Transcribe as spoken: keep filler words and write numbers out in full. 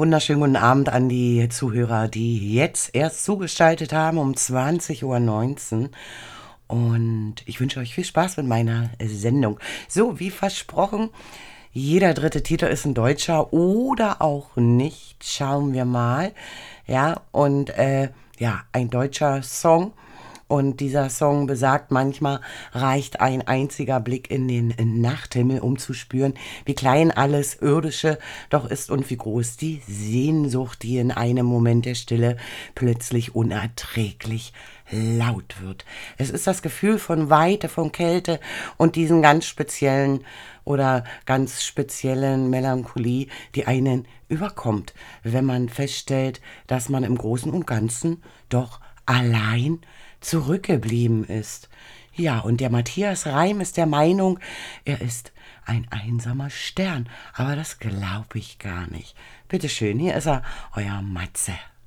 wunderschönen guten Abend an die Zuhörer, die jetzt erst zugeschaltet haben um zwanzig Uhr neunzehn. Und ich wünsche euch viel Spaß mit meiner Sendung. So, wie versprochen, jeder dritte Titel ist ein deutscher oder auch nicht. Schauen wir mal. Ja, und äh, ja, ein deutscher Song. Und dieser Song besagt, manchmal reicht ein einziger Blick in den Nachthimmel, um zu spüren, wie klein alles Irdische doch ist und wie groß die Sehnsucht, die in einem Moment der Stille plötzlich unerträglich laut wird. Es ist das Gefühl von Weite, von Kälte und diesen ganz speziellen oder ganz speziellen Melancholie, die einen überkommt, wenn man feststellt, dass man im Großen und Ganzen doch allein zurückgeblieben ist. Ja, und der Matthias Reim ist der Meinung, er ist ein einsamer Stern, aber das glaube ich gar nicht. Bitteschön, hier ist er, euer Matze.